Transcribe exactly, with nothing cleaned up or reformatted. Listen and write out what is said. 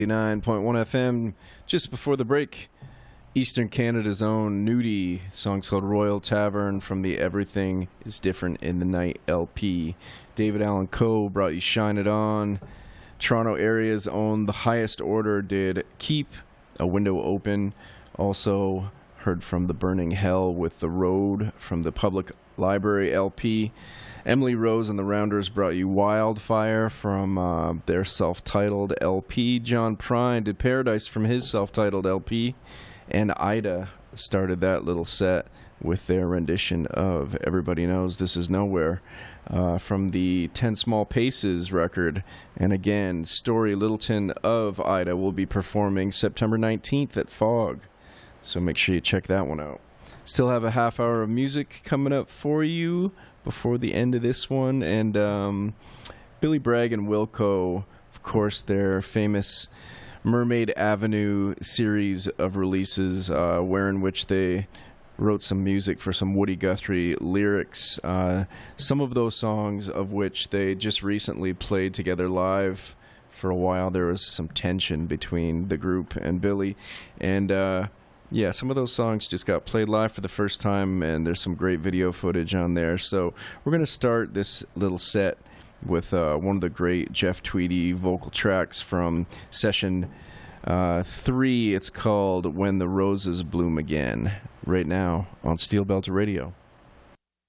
nine point one F M. Just before the break, Eastern Canada's own Nudie, song's called Royal Tavern from the Everything is Different in the Night L P. David Allan Coe brought you Shine It On. Toronto area's own The Highest Order did Keep a Window Open. Also heard from The Burning Hell with The Road from the Public Library L P. Emily Rose and the Rounders brought you Wildfire from uh, their self-titled L P. John Prine did Paradise from his self-titled L P. And Ida started that little set with their rendition of Everybody Knows This Is Nowhere uh, from the Ten Small Paces record. And again, Story Littleton of Ida will be performing September nineteenth at Fog. So make sure you check that one out. Still have a half hour of music coming up for you before the end of this one. And um, Billy Bragg and Wilco, of course, their famous Mermaid Avenue series of releases, uh, wherein which they wrote some music for some Woody Guthrie lyrics. Uh, some of those songs of which they just recently played together live. For a while, there was some tension between the group and Billy. And uh, yeah, some of those songs just got played live for the first time, and there's some great video footage on there. So we're going to start this little set with uh, one of the great Jeff Tweedy vocal tracks from session uh, three. It's called When the Roses Bloom Again, right now on Steel Belt Radio.